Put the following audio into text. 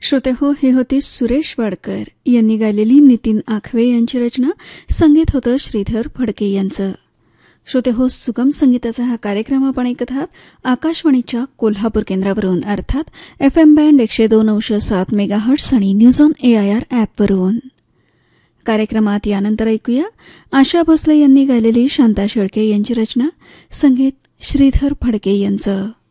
श्रोते हो, हे होते सुरेश वाडकर यांनी गायलेली नितीन आखवे यांची रचना. संगीत होतं श्रीधर फडके यांचं. श्रोते हो, सुगम संगीताचा हा कार्यक्रम आपण ऐकत आहात आकाशवाणीच्या कोल्हापूर केंद्रावरून, अर्थात FM बँड 102.7 मेगाहर्ट्झ आणि न्यूज ऑन AIR ॲपवरून. कार्यक्रमात यानंतर ऐकूया आशा भोसले यांनी गायलेली शांता शेळके यांची रचना. संगीत श्रीधर फडके यांचं.